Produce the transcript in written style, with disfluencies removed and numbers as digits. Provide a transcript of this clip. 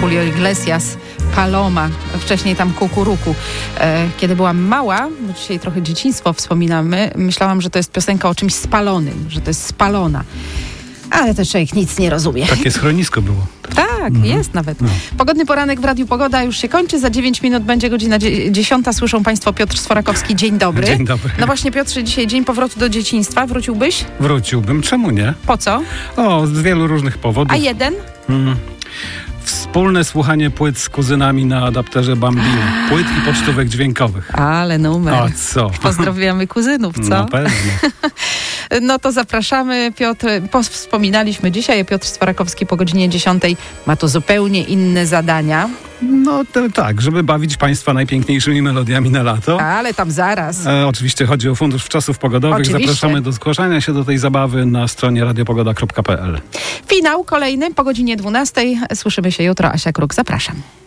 Julio Iglesias, Paloma, wcześniej tam Kukuruku. Kiedy byłam mała, bo dzisiaj trochę dzieciństwo wspominamy, myślałam, że to jest piosenka o czymś spalonym, że to jest spalona. Ale to człowiek nic nie rozumie. Takie schronisko było. Tak, jest nawet. No. Pogodny poranek w Radiu Pogoda już się kończy. Za 9 minut będzie godzina 10. Słyszą Państwo Piotr Sforakowski. Dzień dobry. Dzień dobry. No właśnie, Piotrze, dzisiaj dzień powrotu do dzieciństwa. Wróciłbyś? Wróciłbym. Czemu nie? Po co? O, z wielu różnych powodów. A jeden? Wspólne słuchanie płyt z kuzynami na adapterze Bambino. Płyt i pocztówek dźwiękowych. Ale numer. A co? Pozdrawiamy kuzynów, co? No pewnie. No to zapraszamy. Piotr, wspominaliśmy dzisiaj, a Piotr Sforakowski po godzinie 10 ma tu zupełnie inne zadania. No tak, żeby bawić Państwa najpiękniejszymi melodiami na lato. Ale tam zaraz. Oczywiście chodzi o Fundusz Wczasów Pogodowych. Oczywiście. Zapraszamy do zgłaszania się do tej zabawy na stronie radiopogoda.pl. Finał kolejny po godzinie 12. Słyszymy się jutro. Asia Kruk, zapraszam.